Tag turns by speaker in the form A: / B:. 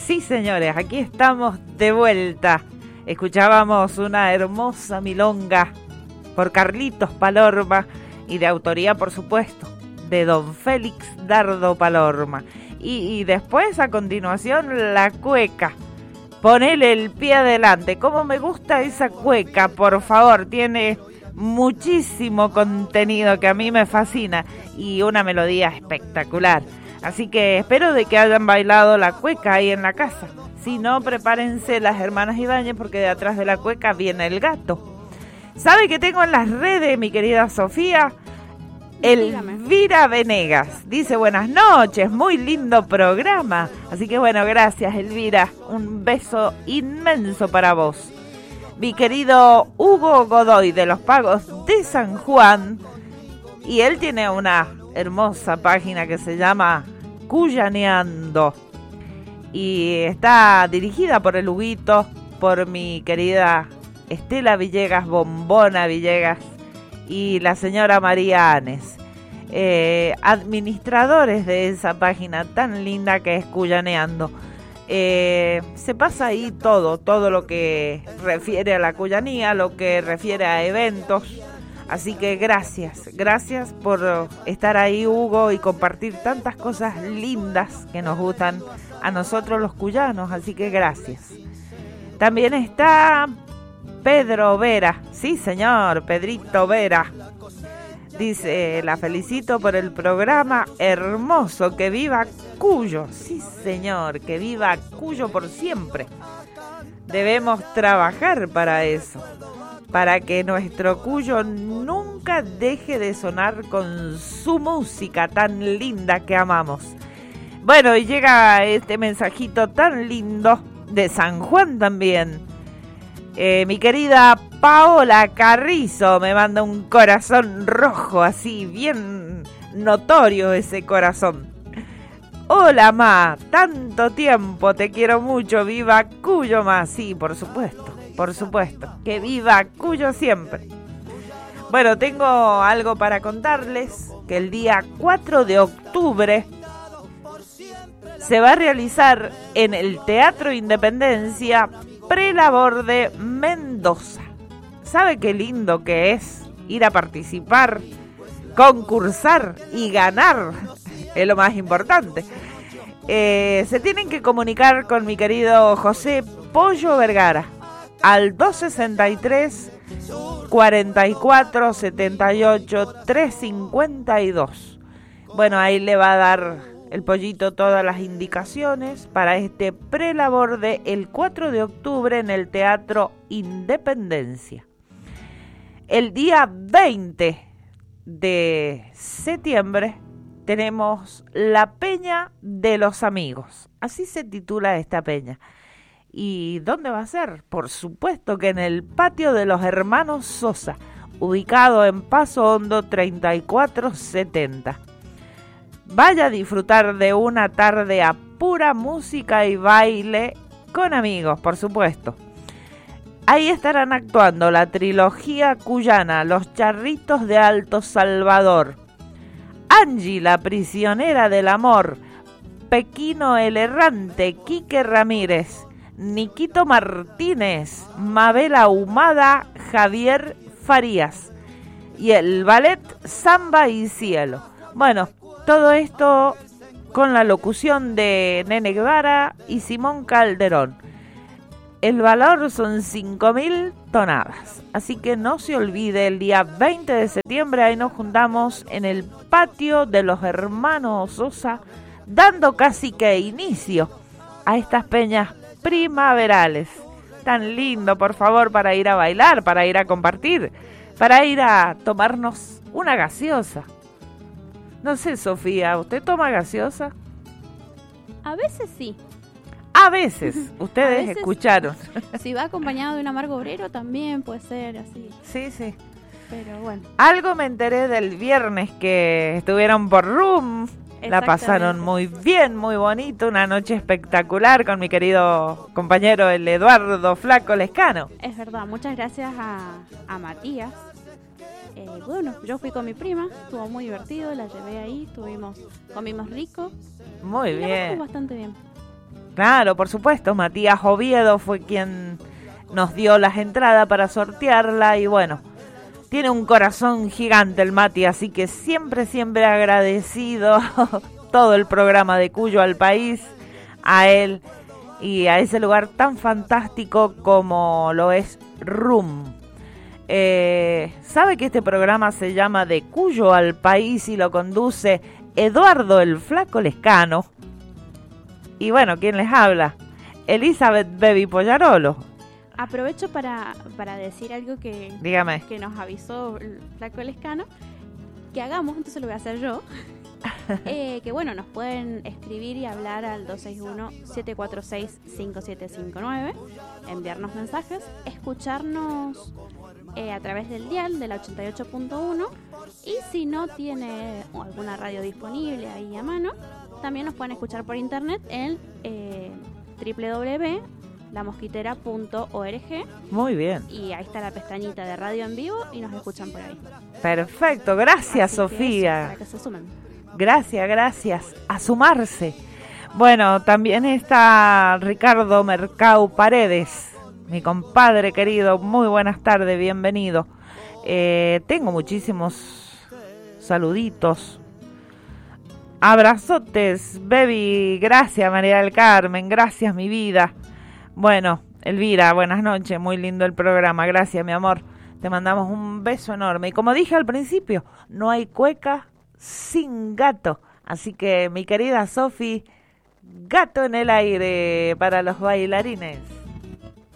A: Sí, señores, aquí estamos de vuelta. Escuchábamos una hermosa milonga por Carlitos Palorma y de autoría, por supuesto, de don Félix Dardo Palorma. Y después, a continuación, la cueca. Ponele el pie adelante. ¿Cómo me gusta esa cueca? Por favor, tiene muchísimo contenido que a mí me fascina y una melodía espectacular. Así que espero de que hayan bailado la cueca ahí en la casa. Si no, prepárense las hermanas Ibáñez porque de atrás de la cueca viene el gato. ¿Sabe qué tengo en las redes, mi querida Sofía? Elvira Venegas dice buenas noches, muy lindo programa. Así que bueno, gracias Elvira, un beso inmenso para vos. Mi querido Hugo Godoy de los Pagos de San Juan, y él tiene una hermosa página que se llama Cuyaneando y está dirigida por el Huguito, por mi querida Estela Villegas, Bombona Villegas y la señora María Anes, administradores de esa página tan linda que es Cuyaneando. Se pasa ahí todo lo que refiere a la cuyanía, lo que refiere a eventos. Así que gracias por estar ahí, Hugo, y compartir tantas cosas lindas que nos gustan a nosotros los cuyanos. Así que gracias. También está Pedro Vera, sí señor, Pedrito Vera. Dice, la felicito por el programa hermoso, que viva Cuyo. Sí señor, que viva Cuyo por siempre. Debemos trabajar para eso, para que nuestro Cuyo nunca deje de sonar con su música tan linda que amamos. Bueno, y llega este mensajito tan lindo de San Juan también. Mi querida Paola Carrizo me manda un corazón rojo, así bien notorio ese corazón. Hola, Ma, tanto tiempo, te quiero mucho, viva Cuyo, Ma. Sí, por supuesto, que viva Cuyo siempre. Bueno, tengo algo para contarles, que el día 4 de octubre se va a realizar en el Teatro Independencia Prelaborde Mendoza. ¿Sabe qué lindo que es ir a participar, concursar y ganar? Es lo más importante. Se tienen que comunicar con mi querido José Pollo Vergara al 263 44 78 352. Bueno, ahí le va a dar el Pollito todas las indicaciones para este prelaborde el 4 de octubre en el Teatro Independencia. El día 20 de septiembre tenemos la Peña de los Amigos. Así se titula esta peña. ¿Y dónde va a ser? Por supuesto que en el patio de los Hermanos Sosa, ubicado en Paso Hondo 3470. Vaya a disfrutar de una tarde a pura música y baile con amigos, por supuesto. Ahí estarán actuando la trilogía cuyana, Los Charritos de Alto Salvador, Angie, la prisionera del amor, Pequino el errante, Quique Ramírez, Niquito Martínez, Mabel Ahumada, Javier Farías y el ballet Samba y Cielo. Bueno, todo esto con la locución de Nene Guevara y Simón Calderón. El valor son 5.000 tonadas. Así que no se olvide, el día 20 de septiembre ahí nos juntamos en el patio de los Hermanos Sosa, dando casi que inicio a estas peñas primaverales. Tan lindo, por favor, para ir a bailar, para ir a compartir, para ir a tomarnos una gaseosa. No sé, Sofía, ¿usted toma gaseosa?
B: A veces sí.
A: A veces, ustedes
B: a veces,
A: escucharon.
B: Si va acompañado de un amargo obrero también puede ser así.
A: Sí.
B: Pero bueno.
A: Algo me enteré del viernes que estuvieron por Room. La pasaron muy bien, muy bonito. Una noche espectacular con mi querido compañero el Eduardo Flaco Lescano.
B: Es verdad, muchas gracias a Matías. Bueno, yo fui con mi prima, estuvo muy divertido, la llevé ahí, comimos rico.
A: Muy bien.
B: Estuvo bastante bien.
A: Claro, por supuesto, Matías Oviedo fue quien nos dio las entradas para sortearla y bueno, tiene un corazón gigante el Mati, así que siempre, siempre agradecido todo el programa de Cuyo al País, a él y a ese lugar tan fantástico como lo es RUM. ¿Sabe que este programa se llama De Cuyo al País y lo conduce Eduardo el Flaco Lescano? Y bueno, ¿quién les habla? Elizabeth Baby Pollarolo.
B: Aprovecho para decir algo
A: Dígame.
B: Que nos avisó el Flaco Lescano, que hagamos, entonces lo voy a hacer yo. Que bueno, nos pueden escribir y hablar al 261-746-5759, enviarnos mensajes, escucharnos a través del dial de la 88.1 y si no tiene alguna radio disponible ahí a mano, también nos pueden escuchar por internet en www.lamosquitera.org.
A: Muy bien.
B: Y ahí está la pestañita de radio en vivo y nos escuchan por ahí.
A: Perfecto, gracias. Así Sofía.
B: Eso, para que se sumen.
A: Gracias. A sumarse. Bueno, también está Ricardo Mercau Paredes, mi compadre querido. Muy buenas tardes, bienvenido. Tengo muchísimos saluditos. Abrazotes, baby. Gracias, María del Carmen. Gracias, mi vida. Bueno, Elvira, buenas noches. Muy lindo el programa. Gracias, mi amor. Te mandamos un beso enorme. Y como dije al principio, no hay cueca sin gato. Así que, mi querida Sofi, gato en el aire para los bailarines.